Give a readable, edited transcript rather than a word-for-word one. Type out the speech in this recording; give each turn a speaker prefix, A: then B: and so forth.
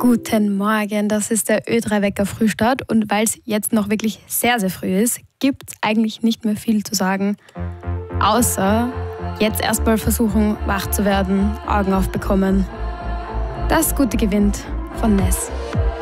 A: Guten Morgen, das ist der Ö3-Wecker Frühstart und weil es jetzt noch wirklich sehr, sehr früh ist, gibt es eigentlich nicht mehr viel zu sagen, außer jetzt erstmal versuchen, wach zu werden, Augen aufbekommen. Das Gute gewinnt von Ness.